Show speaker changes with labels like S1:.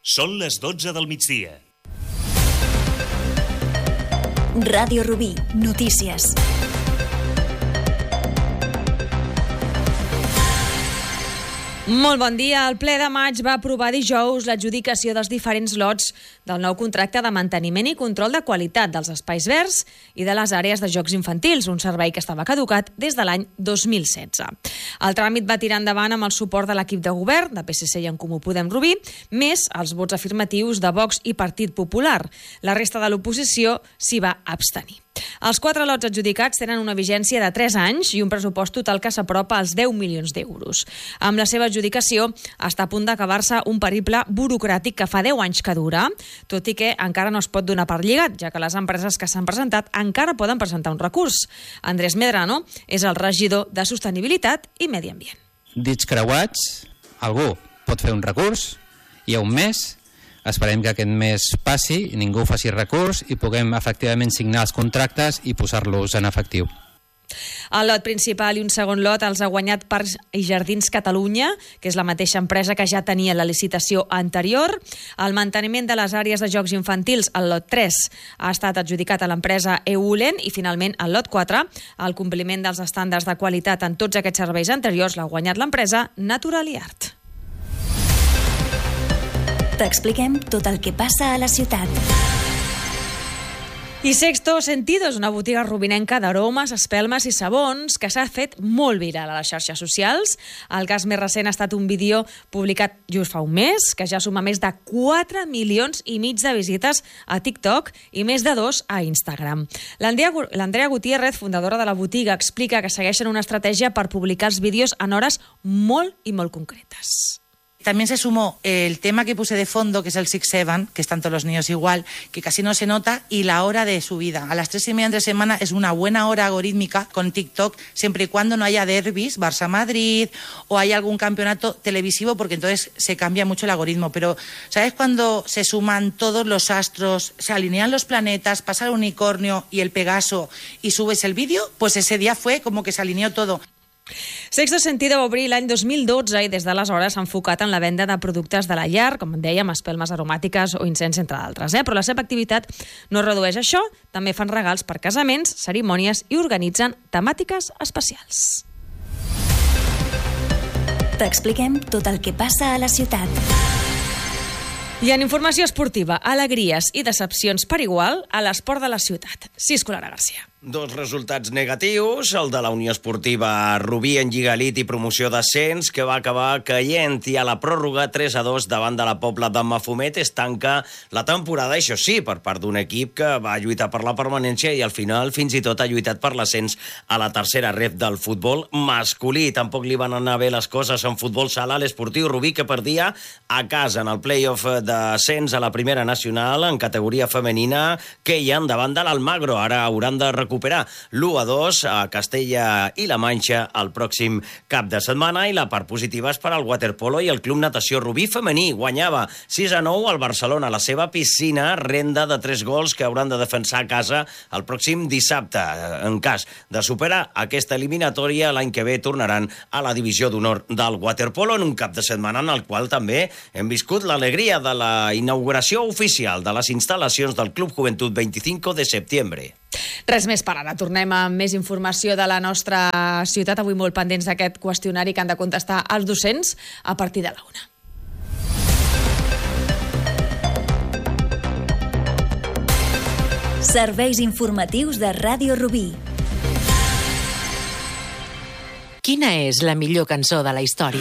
S1: Són les 12 del migdia.
S2: Ràdio Rubí, notícies.
S3: Molt bon dia. El ple de maig va aprovar dijous l'adjudicació dels diferents lots del nou contracte de manteniment i control de qualitat dels espais verds i de les àrees de jocs infantils, un servei que estava caducat des de l'any 2016. El tràmit va tirar endavant amb el suport de l'equip de govern, de PSC i En Comú Podem Rubí, més els vots afirmatius de Vox i Partit Popular. La resta de l'oposició s'hi va abstenir. Els 4 lots adjudicats tenen una vigència de 3 anys i un pressupost total que s'apropa als 10 milions d'euros. Amb la seva adjudicació està a punt d'acabar-se un periple burocràtic que fa 10 anys que dura, tot i que encara no es pot donar per lligat, ja que les empreses que s'han presentat encara poden presentar un recurs. Andrés Medrano és el regidor de Sostenibilitat i Medi Ambient.
S4: Dits creuats, algú pot fer un recurs, hi ha un mes. Esperem que aquest mes passi, ningú faci recurs i puguem efectivament signar els contractes i posar-los en efectiu.
S3: El lot principal i un segon lot els ha guanyat Parcs i Jardins Catalunya, que és la mateixa empresa que ja tenia la licitació anterior. El manteniment de les àrees de jocs infantils, el lot 3, ha estat adjudicat a l'empresa Eulen i finalment el lot 4, el compliment dels estàndards de qualitat en tots aquests serveis anteriors l'ha guanyat l'empresa Natural i Art.
S2: T'expliquem tot el que passa a la ciutat.
S3: I Sexto Sentido és una botiga rubinenca d'aromes, espelmes i sabons que s'ha fet molt viral a les xarxes socials. El cas més recent ha estat un vídeo publicat just fa un mes, que ja suma més de 4,5 milions de visites a TikTok i més de 2 a Instagram. L'Andrea Gutiérrez, fundadora de la botiga, explica que segueixen una estratègia per publicar els vídeos en hores molt i molt concretes.
S5: También se sumó el tema que puse de fondo, que es el 6-7, que están todos los niños igual, que casi no se nota, y la hora de subida. A las 3:30 entre semana es una buena hora algorítmica con TikTok, siempre y cuando no haya derbis, Barça-Madrid, o haya algún campeonato televisivo, porque entonces se cambia mucho el algoritmo. Pero, ¿sabes cuando se suman todos los astros, se alinean los planetas, pasa el unicornio y el Pegaso y subes el vídeo? Pues ese día fue como que se alineó todo.
S3: Sexto Sentido va obrir l'any 2012 i des d'aleshores s'ha enfocat en la venda de productes de la llar, com dèiem, espelmes aromàtiques o incens, entre d'altres. Però la seva activitat no redueix això, també fan regals per casaments, cerimònies i organitzen temàtiques especials.
S2: T'expliquem tot el que passa a la ciutat.
S3: I en informació esportiva, alegries i decepcions per igual a l'esport de la ciutat. Cisco Lara Garcia.
S6: 2 resultats negatius, el de la Unió Esportiva Rubí en Lliga Elit i promoció d'ascens, que va acabar caient, i a la pròrroga 3-2 davant de la Pobla de Mafumet es tanca la temporada, això sí, per part d'un equip que va lluitar per la permanència i al final fins i tot ha lluitat per l'ascens a la tercera ref del futbol masculí. Tampoc li van anar bé les coses en futbol sala a l'Esportiu Rubí, que perdia a casa en el play-off d'ascens a la primera nacional en categoria femenina, que hi han davant de l'Almagro. Ara hauran de recuperar l'1-2 a Castella i la Manxa el pròxim cap de setmana, i la part positiva és per al waterpolo i el Club Natació Rubí femení. Guanyava 6-9 al Barcelona a la seva piscina, renda de 3 gols que hauran de defensar a casa el pròxim dissabte. En cas de superar aquesta eliminatòria, l'any que ve tornaran a la divisió d'honor del waterpolo en un cap de setmana en el qual també hem viscut l'alegria de la inauguració oficial de les instal·lacions del Club Juventud 25 de setembre.
S3: Res més per ara. Tornem amb més informació de la nostra ciutat. Avui molt pendents d'aquest qüestionari que han de contestar els docents a partir de la 1.
S2: Serveis informatius de Ràdio Rubí.
S7: Quina és la millor cançó de la història?